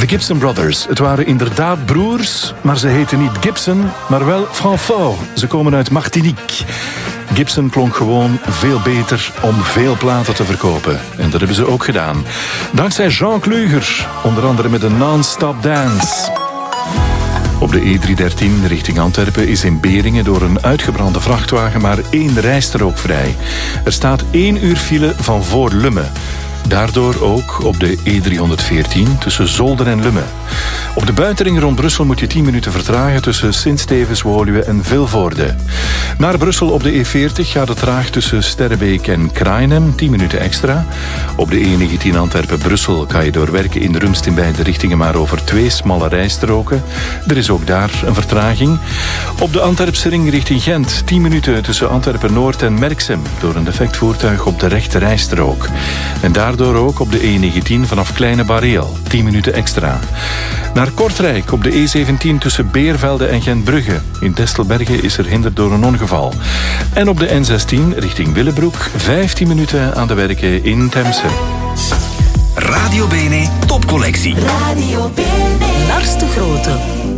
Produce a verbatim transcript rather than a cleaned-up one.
De Gibson Brothers. Het waren inderdaad broers, maar ze heten niet Gibson, maar wel Franfort. Ze komen uit Martinique. Gibson klonk gewoon veel beter om veel platen te verkopen. En dat hebben ze ook gedaan. Dankzij Jean Kluger, onder andere met een non-stop dance. Op de E driehonderddertien richting Antwerpen is in Beringen door een uitgebrande vrachtwagen maar één rijstrook vrij. Er staat één uur file van voor Lummen. Daardoor ook op de E driehonderdveertien tussen Zolder en Lummen. Op de buitenring rond Brussel moet je tien minuten vertragen tussen Sint-Stevens, Woluwe en Vilvoorde. Naar Brussel op de E veertig gaat het traag tussen Sterrebeek en Kraaienhem, tien minuten extra. Op de E negentien Antwerpen-Brussel kan je doorwerken in Rumst in beide richtingen maar over twee smalle rijstroken. Er is ook daar een vertraging. Op de Antwerpse ring richting Gent, tien minuten tussen Antwerpen-Noord en Merksem door een defect voertuig op de rechte rijstrook. En daardoor ook op de E negentien vanaf Kleine Bareel, tien minuten extra. Naar Kortrijk op de E zeventien tussen Beervelde en Gentbrugge. In Destelbergen is er hinder door een ongeval. En op de N zestien richting Willebroek, vijftien minuten aan de werken in Temse. Radio Bene Topcollectie. Radio Bene. Lars de Grote.